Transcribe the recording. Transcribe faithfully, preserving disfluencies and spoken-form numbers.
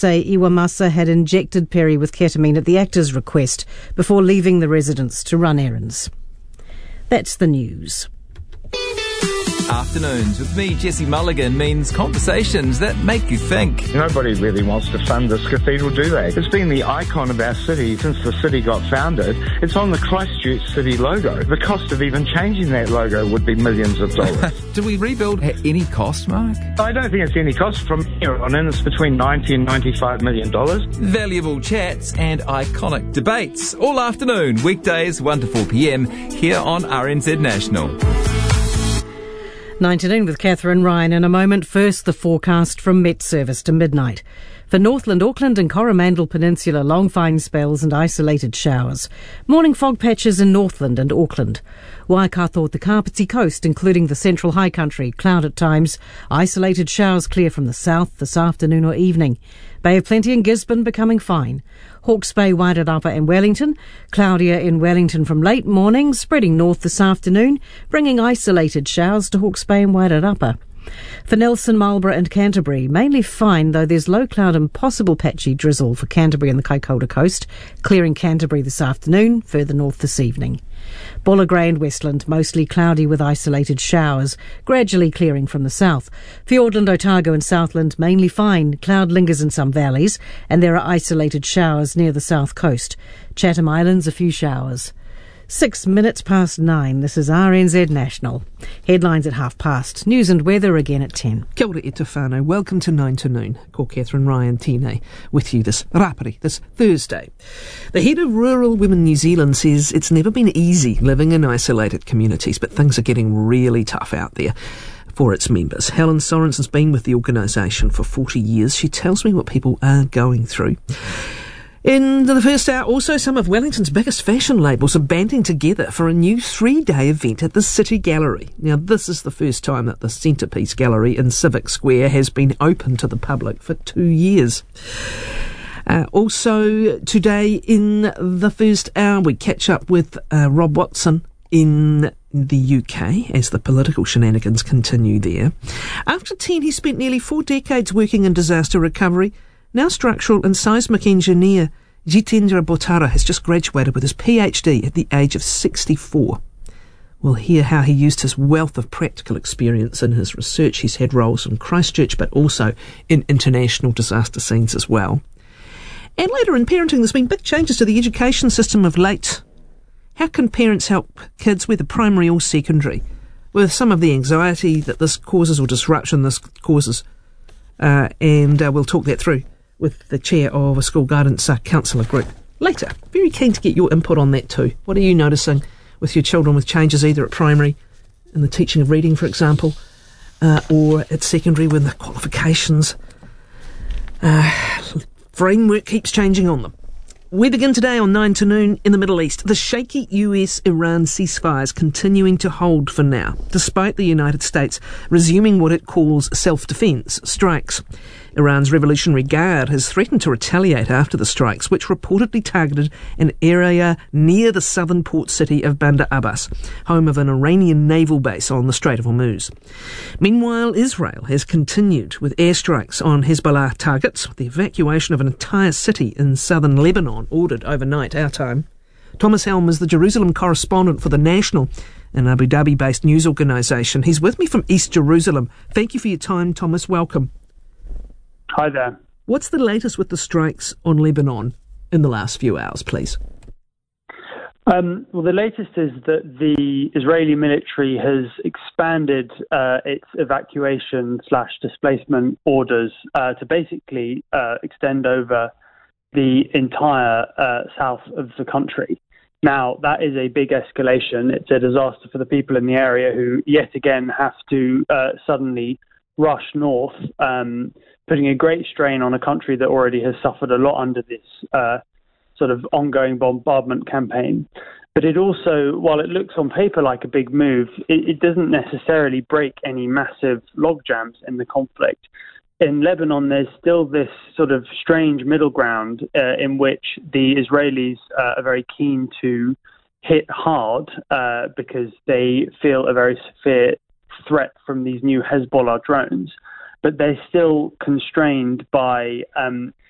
say Iwamasa had injected Perry with ketamine at the actor's request before leaving the residence to run errands. That's the news. Afternoons with me, Jesse Mulligan, means conversations that make you think. Nobody really wants to fund this cathedral, do they? It's been the icon of our city since the city got founded. It's on the Christchurch City logo. The cost of even changing that logo would be millions of dollars. Do we rebuild at any cost, Mark? I don't think it's any cost from here on in. It's between ninety and ninety-five million dollars. Valuable chats and iconic debates all afternoon, weekdays one to four p.m. here on R N Z National. nine to noon with Catherine Ryan. In a moment, first the forecast from Met Service to midnight. For Northland, Auckland and Coromandel Peninsula, long fine spells and isolated showers. Morning fog patches in Northland and Auckland. Waikato, the Kapiti Coast, including the Central High Country, cloud at times. Isolated showers clear from the south this afternoon or evening. Bay of Plenty and Gisborne becoming fine. Hawke's Bay, Wairarapa and Wellington. Cloudier in Wellington from late morning, spreading north this afternoon, bringing isolated showers to Hawke's Bay and Wairarapa. For Nelson, Marlborough and Canterbury, mainly fine, though there's low cloud and possible patchy drizzle for Canterbury and the Kaikoura coast, clearing Canterbury this afternoon, further north this evening. Bulla Grey and Westland, mostly cloudy with isolated showers, gradually clearing from the south. Fiordland, Otago and Southland, mainly fine, cloud lingers in some valleys, and there are isolated showers near the south coast. Chatham Islands, a few showers. Six minutes past nine. This is R N Z National. Headlines at half past. News and weather again at ten. Kia ora e te whānau. Welcome to nine to noon. Ko Catherine Ryan Tine with you this rapari, this Thursday. The head of Rural Women New Zealand says it's never been easy living in isolated communities, but things are getting really tough out there for its members. Helen Sorensen's been with the organisation for forty years. She tells me what people are going through. In the first hour, also some of Wellington's biggest fashion labels are banding together for a new three-day event at the City Gallery. Now, this is the first time that the Centrepiece Gallery in Civic Square has been open to the public for two years. Uh, also, today in the first hour, we catch up with uh, Rob Watson in the U K as the political shenanigans continue there. After ten, he spent nearly four decades working in disaster recovery. Now structural and seismic engineer Jitendra Botara has just graduated with his PhD at the age of sixty-four. We'll hear how he used his wealth of practical experience in his research. He's had roles in Christchurch but also in international disaster scenes as well. And later in parenting, there's been big changes to the education system of late. How can parents help kids, whether primary or secondary, with some of the anxiety that this causes or disruption this causes? Uh, and uh, we'll talk that through with the chair of a school guidance uh, counsellor group later. Very keen to get your input on that too. What are you noticing with your children with changes either at primary, in the teaching of reading, for example, uh, or at secondary when the qualifications uh, framework keeps changing on them? We begin today on nine to noon in the Middle East. The shaky U S Iran ceasefires continuing to hold for now, despite the United States resuming what it calls self-defence strikes. Iran's Revolutionary Guard has threatened to retaliate after the strikes, which reportedly targeted an area near the southern port city of Bandar Abbas, home of an Iranian naval base on the Strait of Hormuz. Meanwhile, Israel has continued with airstrikes on Hezbollah targets, with the evacuation of an entire city in southern Lebanon ordered overnight, our time. Thomas Helm is the Jerusalem correspondent for The National, an Abu Dhabi-based news organisation. He's with me from East Jerusalem. Thank you for your time, Thomas. Welcome. Hi there. What's the latest with the strikes on Lebanon in the last few hours, please? Um, well, the latest is that the Israeli military has expanded uh, its evacuation slash displacement orders uh, to basically uh, extend over the entire uh, south of the country. Now, that is a big escalation. It's a disaster for the people in the area who, yet again, have to uh, suddenly rush north, um, putting a great strain on a country that already has suffered a lot under this uh, sort of ongoing bombardment campaign. But it also, while it looks on paper like a big move, it, it doesn't necessarily break any massive logjams in the conflict. In Lebanon, there's still this sort of strange middle ground uh, in which the Israelis uh, are very keen to hit hard uh, because they feel a very severe threat from these new Hezbollah drones, but they're still constrained by um,